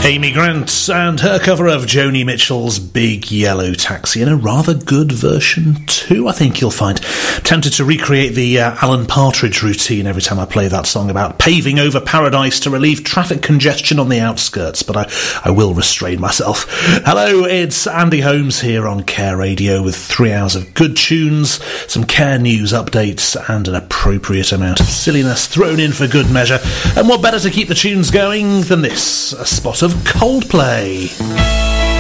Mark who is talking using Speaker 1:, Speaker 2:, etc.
Speaker 1: Amy Grant and her cover of Joni Mitchell's Big Yellow Taxi in a rather good version too, I think you'll find. Tempted to recreate the Alan Partridge routine every time I play that song about paving over paradise to relieve traffic congestion on the outskirts, but I will restrain myself. Hello, it's Andy Holmes here on Care Radio with 3 hours of good tunes, some Care News updates and an appropriate amount of silliness thrown in for good measure. And what better to keep the tunes going than this, a spot of Coldplay.